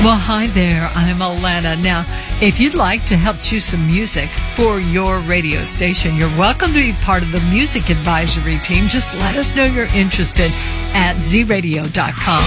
Well, hi there. I'm Alana. Now, if you'd like to help choose some music for your radio station, you're welcome to be part of the music advisory team. Just let us know you're interested at zradio.com.